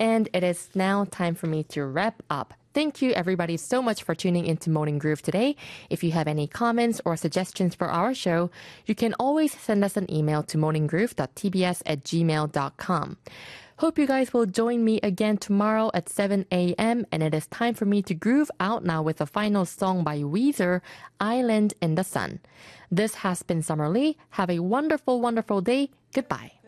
And it is now time for me to wrap up. Thank you everybody so much for tuning into Morning Groove today. If you have any comments or suggestions for our show, you can always send us an email to morninggroove.tbs@gmail.com. Hope you guys will join me again tomorrow at 7 a.m. And it is time for me to groove out now with a final song by Weezer, Island in the Sun. This has been Summer Lee. Have a wonderful, wonderful day. Goodbye.